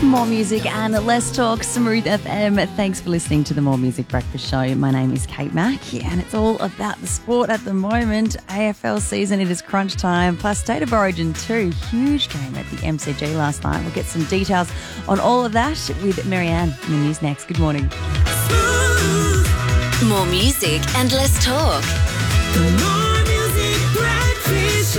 More music and less talk, Smooth FM. Thanks for listening to the More Music Breakfast Show. My name is Kate Mack, and it's all about the sport at the moment. AFL season, it is crunch time, plus State of Origin 2. Huge game at the MCG last night. We'll get some details on all of that with Marianne in the news next. Good morning. More music and less talk. More Music Breakfast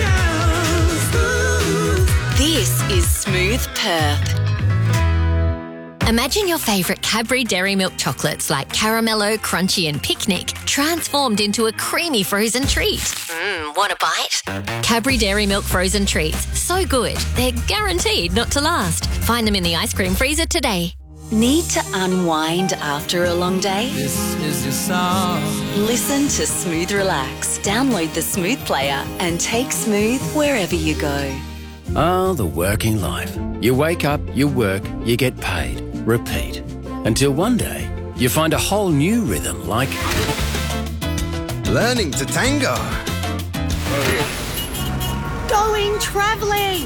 Show. This is Smooth Perth. Imagine your favourite Cadbury Dairy Milk chocolates like Caramello, Crunchy and Picnic transformed into a creamy frozen treat. Want a bite? Cadbury Dairy Milk frozen treats. So good, they're guaranteed not to last. Find them in the ice cream freezer today. Need to unwind after a long day? This is your song. Listen to Smooth Relax. Download the Smooth player and take Smooth wherever you go. Oh, the working life. You wake up, you work, you get paid. Repeat. Until one day, you find a whole new rhythm like... learning to tango. Going travelling.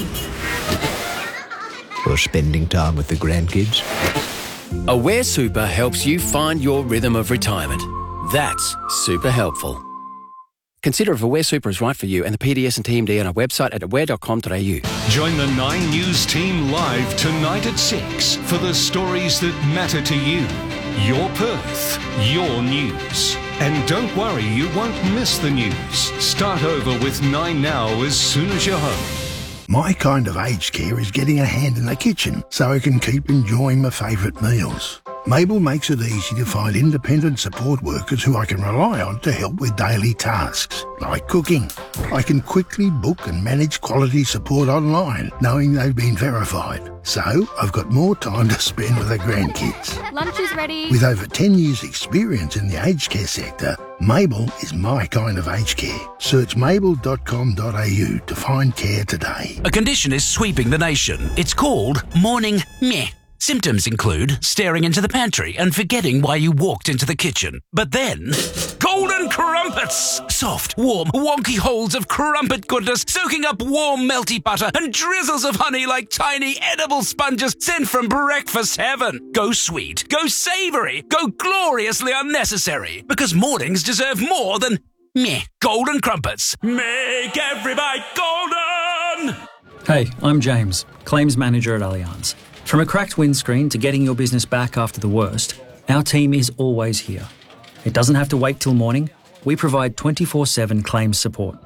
Or spending time with the grandkids. Aware Super helps you find your rhythm of retirement. That's super helpful. Consider if Aware Super is right for you and the PDS and TMD on our website at aware.com.au. Join the 9 News team live tonight at 6 for the stories that matter to you. Your Perth, your news. And don't worry, you won't miss the news. Start over with 9 Now as soon as you're home. My kind of aged care is getting a hand in the kitchen so I can keep enjoying my favourite meals. Mabel makes it easy to find independent support workers who I can rely on to help with daily tasks, like cooking. I can quickly book and manage quality support online, knowing they've been verified. So I've got more time to spend with the grandkids. Lunch is ready. With over 10 years' experience in the aged care sector, Mabel is my kind of aged care. Search mabel.com.au to find care today. A condition is sweeping the nation. It's called morning meh. Symptoms include staring into the pantry and forgetting why you walked into the kitchen. But then, golden crumpets! Soft, warm, wonky holes of crumpet goodness soaking up warm, melty butter and drizzles of honey like tiny edible sponges sent from breakfast heaven. Go sweet, go savoury, go gloriously unnecessary. Because mornings deserve more than meh. Golden crumpets. Make every bite golden! Hey, I'm James, Claims Manager at Allianz. From a cracked windscreen to getting your business back after the worst, our team is always here. It doesn't have to wait till morning. We provide 24/7 claims support.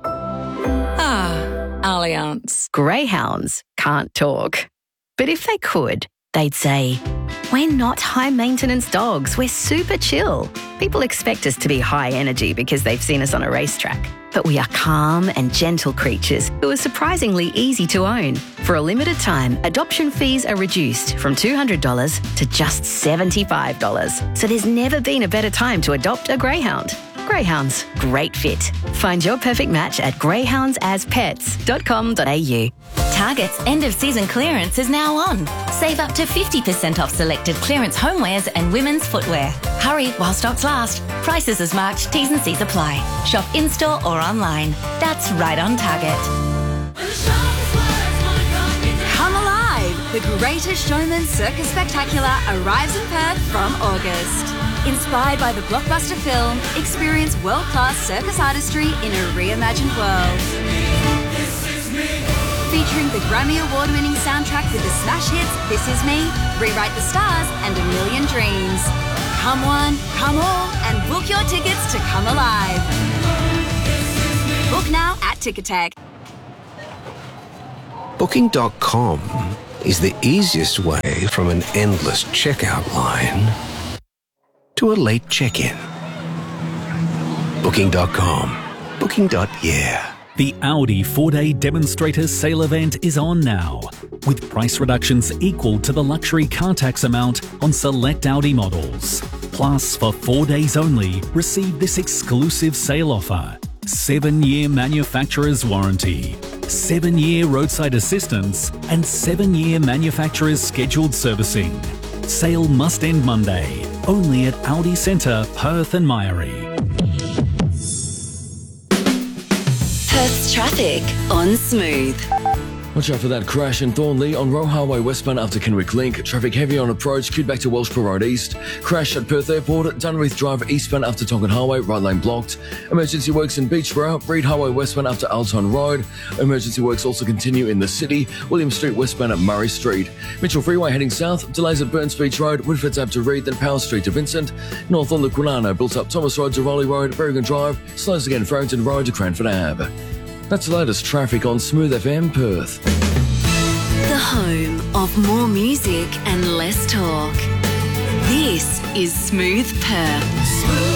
Allianz. Greyhounds can't talk. But if they could, they'd say, "We're not high-maintenance dogs, we're super chill." People expect us to be high energy because they've seen us on a racetrack. But we are calm and gentle creatures who are surprisingly easy to own. For a limited time, adoption fees are reduced from $200 to just $75. So there's never been a better time to adopt a greyhound. Greyhounds, great fit. Find your perfect match at greyhoundsaspets.com.au. Target's end-of-season clearance is now on. Save up to 50% off selected clearance homewares and women's footwear. Hurry while stocks last. Prices as marked, T's and C's apply. Shop in-store or online. That's right on Target. Come alive! The Greatest Showman Circus Spectacular arrives in Perth from August. Inspired by the blockbuster film, experience world-class circus artistry in a reimagined world. Featuring the Grammy Award-winning soundtrack with the smash hits This Is Me, Rewrite the Stars and A Million Dreams. Come one, come all, and book your tickets to Come Alive. Book now at Ticketek. Booking.com is the easiest way from an endless checkout line to a late check-in. Booking.com. Booking.yeah. The Audi 4-day demonstrator sale event is on now, with price reductions equal to the luxury car tax amount on select Audi models. Plus, for 4 days only, receive this exclusive sale offer: 7-year manufacturer's warranty, 7-year roadside assistance, and 7-year manufacturer's scheduled servicing. Sale must end Monday, only at Audi Centre, Perth and Myrie. Perth's traffic on Smooth. Watch out for that crash in Thornley on Roe Highway westbound after Kenwick Link. Traffic heavy on approach, queued back to Welshpool Road East. Crash at Perth Airport, Dunreath Drive eastbound after Tonkin Highway, right lane blocked. Emergency works in Beachborough, Breed Highway westbound after Alton Road. Emergency works also continue in the city, William Street westbound at Murray Street. Mitchell Freeway heading south, delays at Burns Beach Road, Woodford's Ave to Reed, then Powell Street to Vincent. North on the Quinana, built up Thomas Road to Raleigh Road, Berrigan Drive, slows again Farrington Road to Cranford Ave. That's the latest traffic on Smooth FM Perth. The home of more music and less talk. This is Smooth Perth.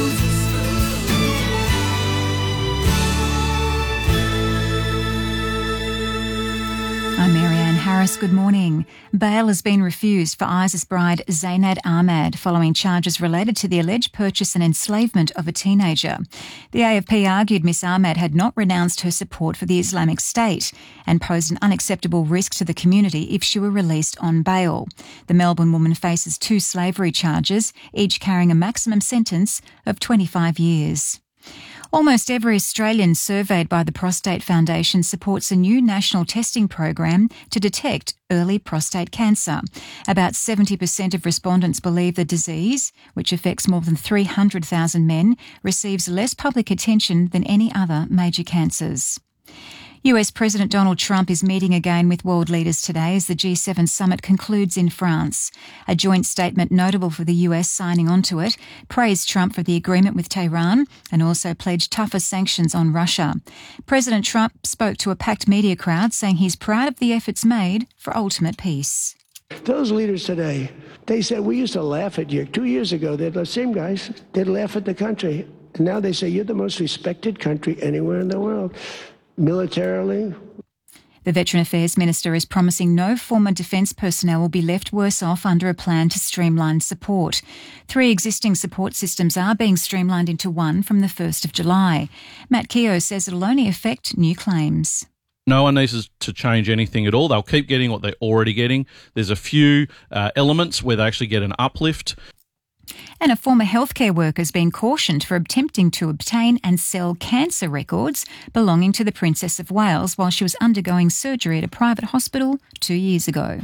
I'm Marianne Harris. Good morning. Bail has been refused for ISIS bride Zainab Ahmad following charges related to the alleged purchase and enslavement of a teenager. The AFP argued Miss Ahmad had not renounced her support for the Islamic State and posed an unacceptable risk to the community if she were released on bail. The Melbourne woman faces 2 slavery charges, each carrying a maximum sentence of 25 years. Almost every Australian surveyed by the Prostate Foundation supports a new national testing program to detect early prostate cancer. About 70% of respondents believe the disease, which affects more than 300,000 men, receives less public attention than any other major cancers. US President Donald Trump is meeting again with world leaders today as the G7 summit concludes in France. A joint statement notable for the US signing onto it praised Trump for the agreement with Tehran and also pledged tougher sanctions on Russia. President Trump spoke to a packed media crowd saying he's proud of the efforts made for ultimate peace. Those leaders today, they said, we used to laugh at you. 2 years ago, they're the same guys. They'd laugh at the country. And now they say, you're the most respected country anywhere in the world. Militarily. The Veteran Affairs Minister is promising no former defence personnel will be left worse off under a plan to streamline support. 3 existing support systems are being streamlined into one from the 1st of July. Matt Keogh says it'll only affect new claims. No one needs to change anything at all. They'll keep getting what they're already getting. There's a few elements where they actually get an uplift. And a former healthcare worker has been cautioned for attempting to obtain and sell cancer records belonging to the Princess of Wales while she was undergoing surgery at a private hospital 2 years ago.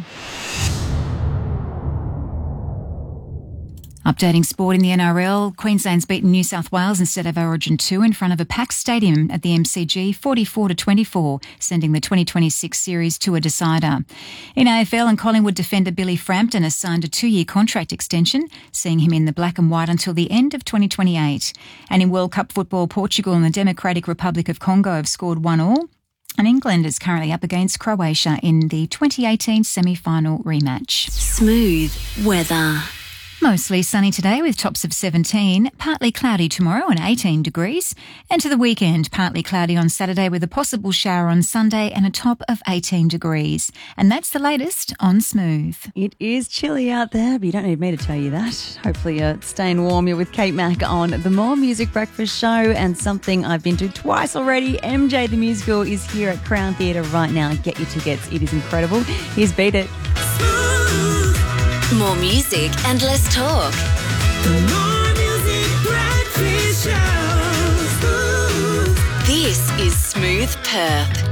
Updating sport in the NRL, Queensland's beaten New South Wales instead of Origin 2 in front of a packed stadium at the MCG 44-24, sending the 2026 series to a decider. In AFL, and Collingwood defender Billy Frampton has signed a 2-year contract extension, seeing him in the black and white until the end of 2028. And in World Cup football, Portugal and the Democratic Republic of Congo have scored 1-1. And England is currently up against Croatia in the 2018 semi-final rematch. Smooth weather. Mostly sunny today with tops of 17, partly cloudy tomorrow and 18 degrees. And to the weekend, partly cloudy on Saturday with a possible shower on Sunday and a top of 18 degrees. And that's the latest on Smooth. It is chilly out there, but you don't need me to tell you that. Hopefully you're staying warm. You're with Kate Mack on the More Music Breakfast Show, and something I've been to twice already. MJ the Musical is here at Crown Theatre right now. Get your tickets. It is incredible. Here's Beat It. More music and less talk. The More Music Breakfast Show. This is Smooth Perth.